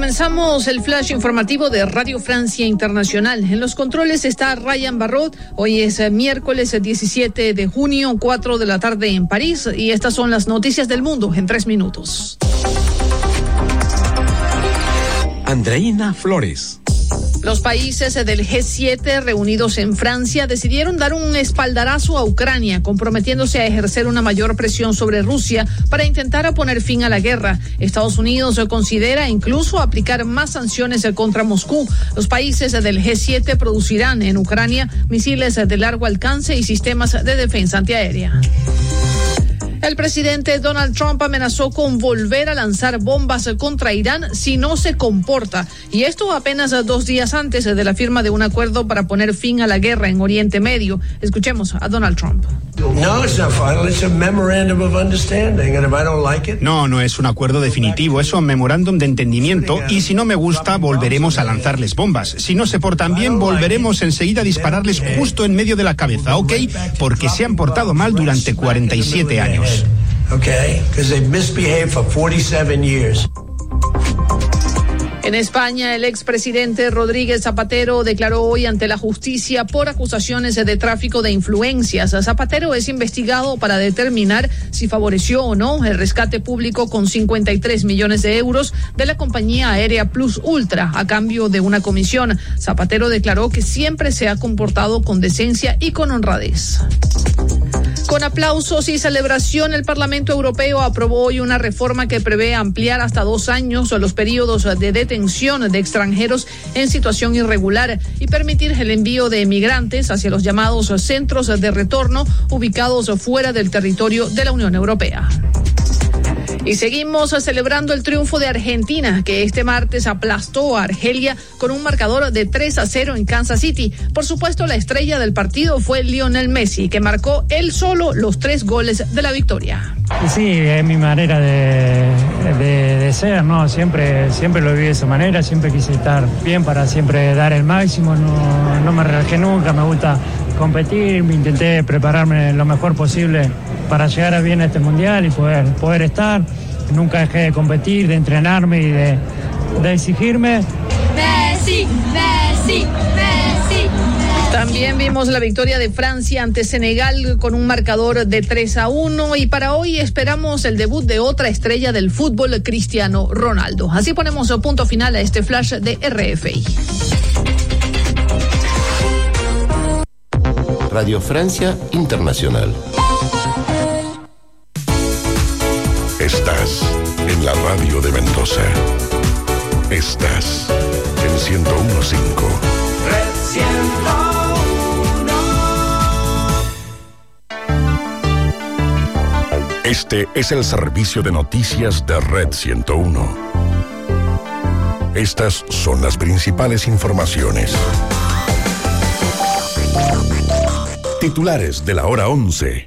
Comenzamos el flash informativo de Radio Francia Internacional. En los controles está Ryan Barrot. Hoy es miércoles 17 de junio, 4 de la tarde en París. Y estas son las noticias del mundo en 3 minutos. Andreina Flores. Los países del G7 reunidos en Francia decidieron dar un espaldarazo a Ucrania, comprometiéndose a ejercer una mayor presión sobre Rusia para intentar poner fin a la guerra. Estados Unidos considera incluso aplicar más sanciones contra Moscú. Los países del G7 producirán en Ucrania misiles de largo alcance y sistemas de defensa antiaérea. El presidente Donald Trump amenazó con volver a lanzar bombas contra Irán si no se comporta. Y esto apenas 2 días antes de la firma de un acuerdo para poner fin a la guerra en Oriente Medio. Escuchemos a Donald Trump. No es un acuerdo definitivo, es un memorándum de entendimiento y si no me gusta volveremos a lanzarles bombas. Si no se portan bien volveremos enseguida a dispararles justo en medio de la cabeza, ¿ok? Porque se han portado mal durante 47 años. En España, el expresidente Rodríguez Zapatero declaró hoy ante la justicia por acusaciones de tráfico de influencias. Zapatero es investigado para determinar si favoreció o no el rescate público con 53 millones de euros de la compañía aérea Plus Ultra a cambio de una comisión. Zapatero declaró que siempre se ha comportado con decencia y con honradez. Con aplausos y celebración, el Parlamento Europeo aprobó hoy una reforma que prevé ampliar hasta 2 años los periodos de detención de extranjeros en situación irregular y permitir el envío de migrantes hacia los llamados centros de retorno ubicados fuera del territorio de la Unión Europea. Y seguimos celebrando el triunfo de Argentina, que este martes aplastó a Argelia con un marcador de 3-0 en Kansas City. Por supuesto, la estrella del partido fue Lionel Messi, que marcó él solo los 3 goles de la victoria. Sí, es mi manera de ser, ¿no? Siempre lo viví de esa manera, siempre quise estar bien para siempre dar el máximo, no me relajé nunca, me gusta competir, intenté prepararme lo mejor posible para llegar a bien a este mundial y poder estar. Nunca dejé de competir, de entrenarme y de exigirme. Messi, Messi, Messi. También vimos la victoria de Francia ante Senegal con un marcador de 3-1 y para hoy esperamos el debut de otra estrella del fútbol, Cristiano Ronaldo. Así ponemos punto final a este flash de RFI. Radio Francia Internacional. Estás en la radio de Mendoza. Estás en 101.5. Red 101. Este es el servicio de noticias de Red 101. Estas son las principales informaciones. Titulares de la hora 11.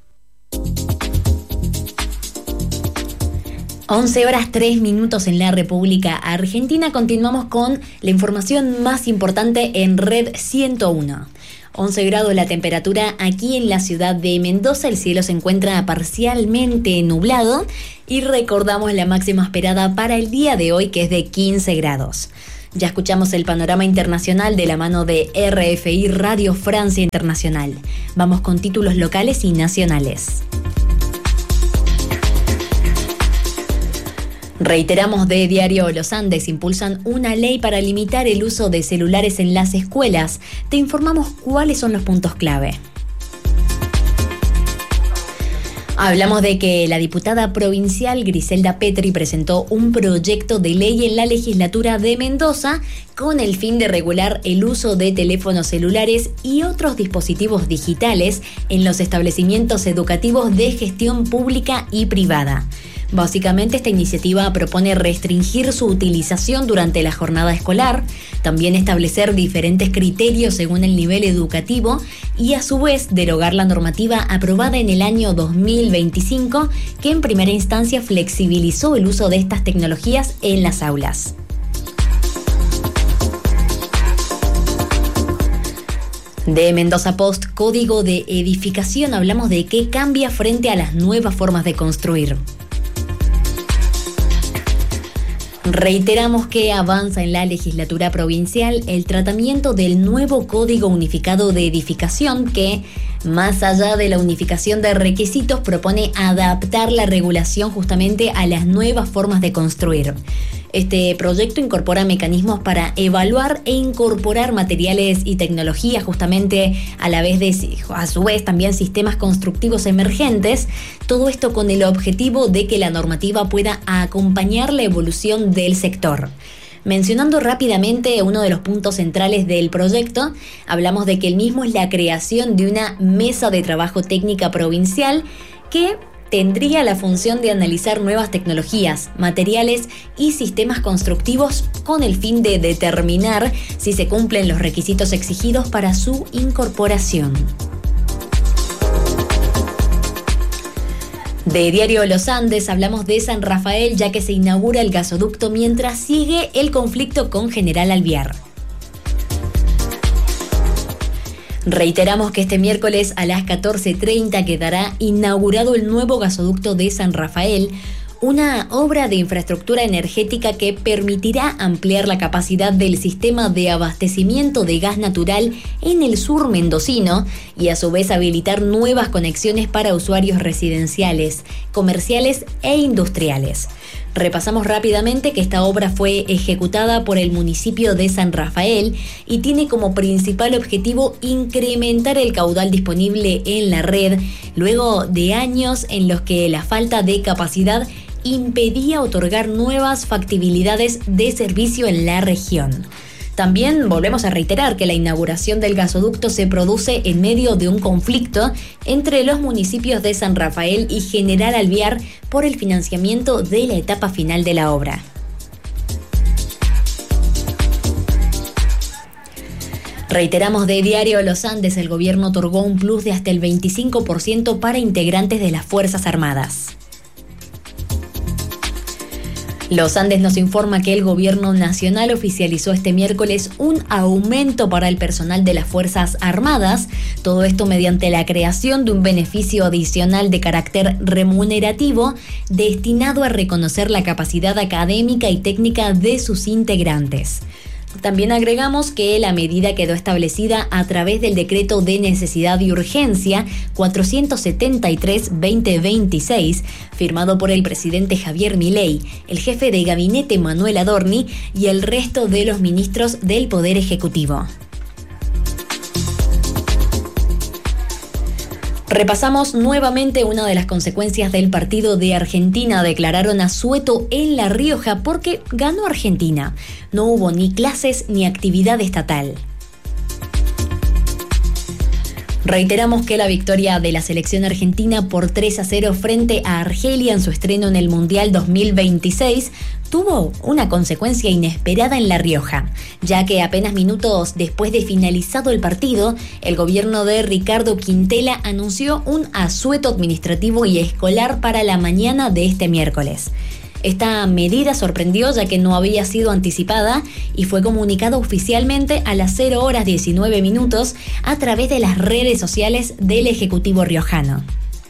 11:03 en la República Argentina. Continuamos con la información más importante en Red 101. 11 grados la temperatura aquí en la ciudad de Mendoza. El cielo se encuentra parcialmente nublado y recordamos la máxima esperada para el día de hoy, que es de 15 grados. Ya escuchamos el panorama internacional de la mano de RFI Radio Francia Internacional. Vamos con títulos locales y nacionales. Reiteramos de Diario Los Andes, impulsan una ley para limitar el uso de celulares en las escuelas. Te informamos cuáles son los puntos clave. Hablamos de que la diputada provincial Griselda Petri presentó un proyecto de ley en la legislatura de Mendoza con el fin de regular el uso de teléfonos celulares y otros dispositivos digitales en los establecimientos educativos de gestión pública y privada. Básicamente, esta iniciativa propone restringir su utilización durante la jornada escolar, también establecer diferentes criterios según el nivel educativo y a su vez derogar la normativa aprobada en el año 2025 que en primera instancia flexibilizó el uso de estas tecnologías en las aulas. De Mendoza Post, código de edificación, hablamos de qué cambia frente a las nuevas formas de construir. Reiteramos que avanza en la legislatura provincial el tratamiento del nuevo Código Unificado de Edificación que, más allá de la unificación de requisitos, propone adaptar la regulación justamente a las nuevas formas de construir. Este proyecto incorpora mecanismos para evaluar e incorporar materiales y tecnologías justamente a su vez también sistemas constructivos emergentes, todo esto con el objetivo de que la normativa pueda acompañar la evolución del sector. Mencionando rápidamente uno de los puntos centrales del proyecto, hablamos de que el mismo es la creación de una mesa de trabajo técnica provincial que tendría la función de analizar nuevas tecnologías, materiales y sistemas constructivos con el fin de determinar si se cumplen los requisitos exigidos para su incorporación. De Diario Los Andes hablamos de San Rafael, ya que se inaugura el gasoducto mientras sigue el conflicto con General Alvear. Reiteramos que este miércoles a las 14:30 quedará inaugurado el nuevo gasoducto de San Rafael, una obra de infraestructura energética que permitirá ampliar la capacidad del sistema de abastecimiento de gas natural en el sur mendocino y a su vez habilitar nuevas conexiones para usuarios residenciales, comerciales e industriales. Repasamos rápidamente que esta obra fue ejecutada por el municipio de San Rafael y tiene como principal objetivo incrementar el caudal disponible en la red, luego de años en los que la falta de capacidad impedía otorgar nuevas factibilidades de servicio en la región. También volvemos a reiterar que la inauguración del gasoducto se produce en medio de un conflicto entre los municipios de San Rafael y General Alvear por el financiamiento de la etapa final de la obra. Reiteramos de Diario Los Andes, el gobierno otorgó un plus de hasta el 25% para integrantes de las Fuerzas Armadas. Los Andes nos informa que el gobierno nacional oficializó este miércoles un aumento para el personal de las Fuerzas Armadas, todo esto mediante la creación de un beneficio adicional de carácter remunerativo destinado a reconocer la capacidad académica y técnica de sus integrantes. También agregamos que la medida quedó establecida a través del decreto de necesidad y urgencia 473/2026, firmado por el presidente Javier Milei, el jefe de gabinete Manuel Adorni y el resto de los ministros del Poder Ejecutivo. Repasamos nuevamente una de las consecuencias del partido de Argentina. Declararon asueto en La Rioja porque ganó Argentina. No hubo ni clases ni actividad estatal. Reiteramos que la victoria de la selección argentina por 3-0 frente a Argelia en su estreno en el Mundial 2026 tuvo una consecuencia inesperada en La Rioja, ya que apenas minutos después de finalizado el partido, el gobierno de Ricardo Quintela anunció un asueto administrativo y escolar para la mañana de este miércoles. Esta medida sorprendió ya que no había sido anticipada y fue comunicada oficialmente a las 0:19 a través de las redes sociales del Ejecutivo riojano.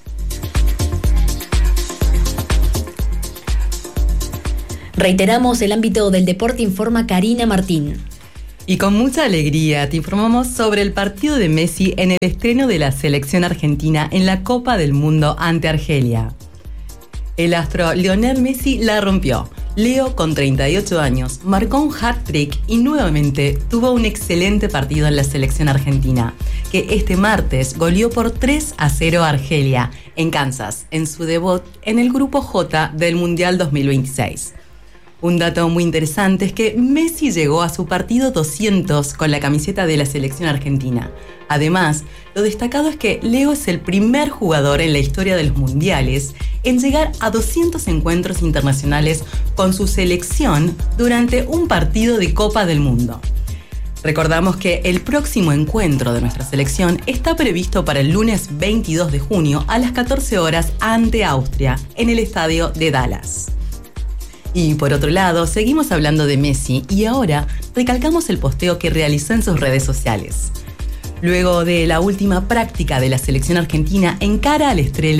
Reiteramos el ámbito del deporte, informa Karina Martín. Y con mucha alegría te informamos sobre el partido de Messi en el estreno de la selección argentina en la Copa del Mundo ante Argelia. El astro Lionel Messi la rompió. Leo, con 38 años, marcó un hat-trick y nuevamente tuvo un excelente partido en la selección argentina, que este martes goleó por 3-0 a Argelia, en Kansas, en su debut en el Grupo J del Mundial 2026. Un dato muy interesante es que Messi llegó a su partido 200 con la camiseta de la selección argentina. Además, lo destacado es que Leo es el primer jugador en la historia de los mundiales en llegar a 200 encuentros internacionales con su selección durante un partido de Copa del Mundo. Recordamos que el próximo encuentro de nuestra selección está previsto para el lunes 22 de junio a las 14 horas ante Austria, en el estadio de Dallas. Y por otro lado, seguimos hablando de Messi y ahora recalcamos el posteo que realizó en sus redes sociales. Luego de la última práctica de la selección argentina en cara al estreno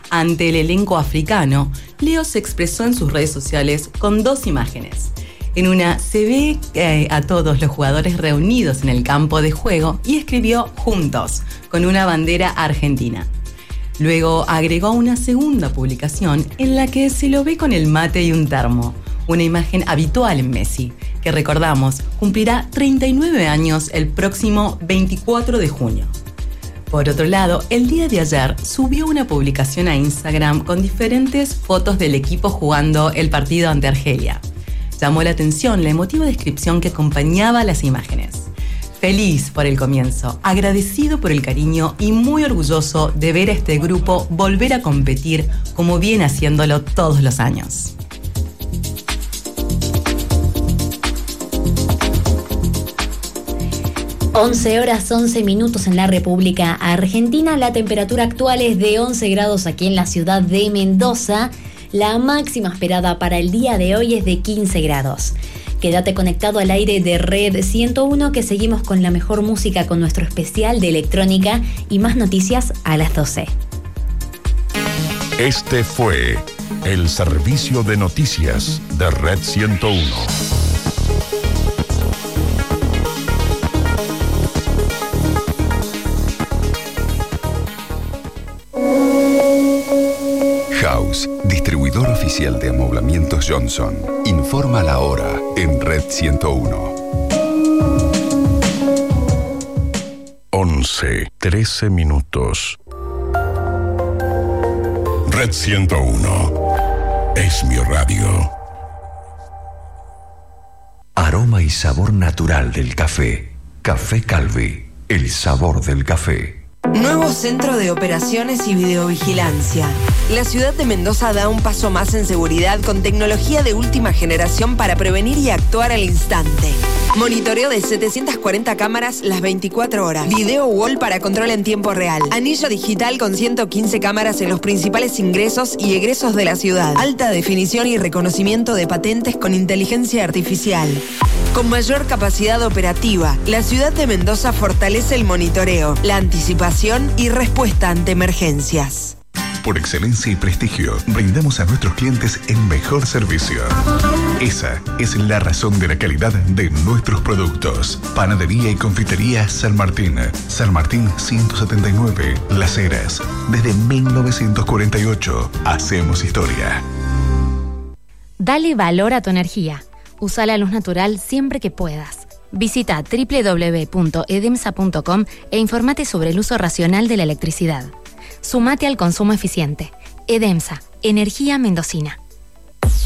Ante el elenco africano, Leo se expresó en sus redes sociales con 2 imágenes. En una se ve a todos los jugadores reunidos en el campo de juego y escribió juntos, con una bandera argentina. Luego agregó una segunda publicación en la que se lo ve con el mate y un termo, una imagen habitual en Messi, que recordamos cumplirá 39 años el próximo 24 de junio. Por otro lado, el día de ayer subió una publicación a Instagram con diferentes fotos del equipo jugando el partido ante Argelia. Llamó la atención la emotiva descripción que acompañaba las imágenes. Feliz por el comienzo, agradecido por el cariño y muy orgulloso de ver a este grupo volver a competir como viene haciéndolo todos los años. Horas 11 minutos en la República Argentina. La temperatura actual es de 11 grados aquí en la ciudad de Mendoza. La máxima esperada para el día de hoy es de 15 grados. Quédate conectado al aire de Red 101, que seguimos con la mejor música con nuestro especial de electrónica y más noticias a las 12. Este fue el servicio de noticias de Red 101. House, distribuidor oficial de amoblamientos Johnson, informa la hora en Red 101. 11:13 minutos. Red 101 es mi radio. Aroma y sabor natural del café. Café Calvi, el sabor del café. Nuevo centro de operaciones y videovigilancia. La ciudad de Mendoza da un paso más en seguridad con tecnología de última generación para prevenir y actuar al instante. Monitoreo de 740 cámaras las 24 horas. Video wall para control en tiempo real. Anillo digital con 115 cámaras en los principales ingresos y egresos de la ciudad. Alta definición y reconocimiento de patentes con inteligencia artificial. Con mayor capacidad operativa, la ciudad de Mendoza fortalece el monitoreo, la anticipación y respuesta ante emergencias. Por excelencia y prestigio, brindamos a nuestros clientes el mejor servicio. Esa es la razón de la calidad de nuestros productos. Panadería y confitería San Martín. San Martín 179, Las Heras. Desde 1948, hacemos historia. Dale valor a tu energía. Usa la luz natural siempre que puedas. Visita www.edemsa.com e infórmate sobre el uso racional de la electricidad. Sumate al consumo eficiente. Edemsa, energía mendocina.